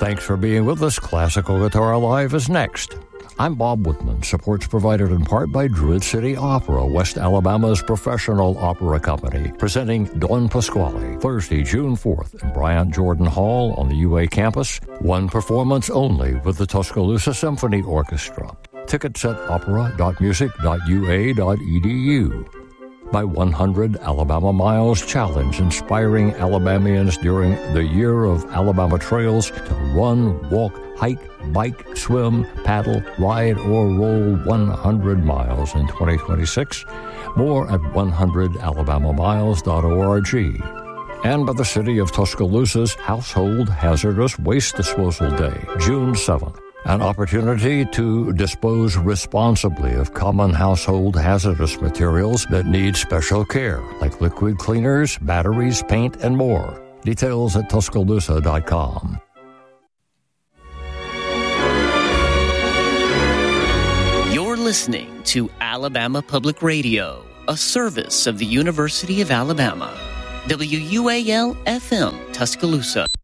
Thanks for being with us. Classical Guitar Live is next. I'm Bob Whitman. Support's provided in part by Druid City Opera, West Alabama's professional opera company, presenting Don Pasquale, Thursday, June 4th in Bryant Jordan Hall on the UA campus. One performance only with the Tuscaloosa Symphony Orchestra. Tickets at opera.music.ua.edu. By 100 Alabama Miles Challenge, inspiring Alabamians during the Year of Alabama Trails to run, walk, hike, bike, swim, paddle, ride, or roll 100 miles in 2026. More at 100alabamamiles.org. And by the City of Tuscaloosa's Household Hazardous Waste Disposal Day, June 7th. An opportunity to dispose responsibly of common household hazardous materials that need special care, like liquid cleaners, batteries, paint, and more. Details at Tuscaloosa.com. You're listening to Alabama Public Radio, a service of the University of Alabama. WUAL-FM, Tuscaloosa.